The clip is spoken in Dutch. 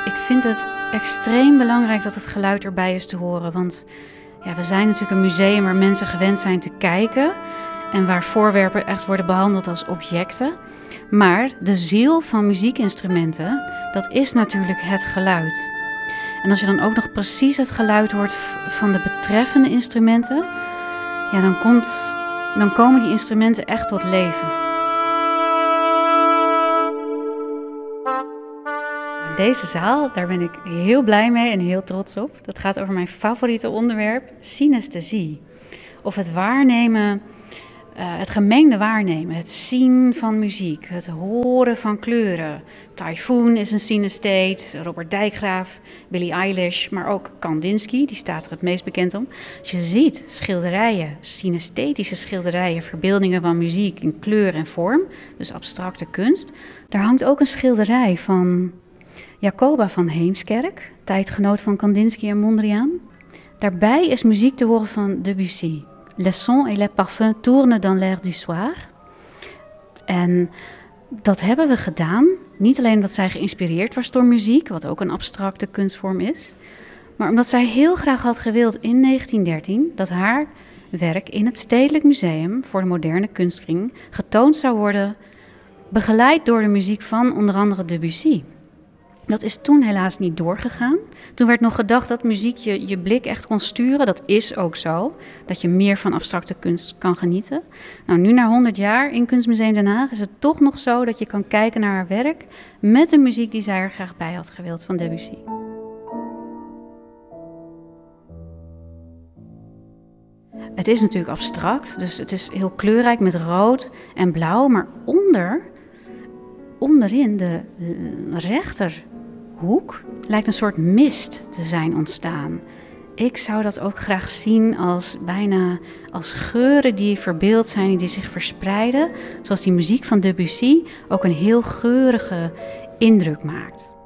Ik vind het extreem belangrijk dat het geluid erbij is te horen. Want ja, we zijn natuurlijk een museum waar mensen gewend zijn te kijken. En waar voorwerpen echt worden behandeld als objecten. Maar de ziel van muziekinstrumenten, dat is natuurlijk het geluid. En als je dan ook nog precies het geluid hoort van de betreffende instrumenten, ja, dan komen die instrumenten echt tot leven. Deze zaal, daar ben ik heel blij mee en heel trots op. Dat gaat over mijn favoriete onderwerp, synesthesie. Of het waarnemen, het gemengde waarnemen. Het zien van muziek, het horen van kleuren. Typhoon is een synesthete, Robert Dijkgraaf, Billie Eilish, maar ook Kandinsky, die staat er het meest bekend om. Als je ziet schilderijen, synesthetische schilderijen, verbeeldingen van muziek in kleur en vorm, dus abstracte kunst. Daar hangt ook een schilderij van Jacoba van Heemskerk, tijdgenoot van Kandinsky en Mondriaan. Daarbij is muziek te horen van Debussy. Les sons et les parfums tournent dans l'air du soir. En dat hebben we gedaan, niet alleen omdat zij geïnspireerd was door muziek, wat ook een abstracte kunstvorm is, maar omdat zij heel graag had gewild in 1913 dat haar werk in het Stedelijk Museum voor de Moderne Kunstkring getoond zou worden, begeleid door de muziek van onder andere Debussy. Dat is toen helaas niet doorgegaan. Toen werd nog gedacht dat muziek je blik echt kon sturen. Dat is ook zo. Dat je meer van abstracte kunst kan genieten. Nou, nu na 100 jaar in Kunstmuseum Den Haag is het toch nog zo dat je kan kijken naar haar werk met de muziek die zij er graag bij had gewild van Debussy. Het is natuurlijk abstract, dus het is heel kleurrijk met rood en blauw. Maar onderin de rechterhoek lijkt een soort mist te zijn ontstaan. Ik zou dat ook graag zien bijna als geuren die verbeeld zijn, die zich verspreiden. Zoals die muziek van Debussy ook een heel geurige indruk maakt.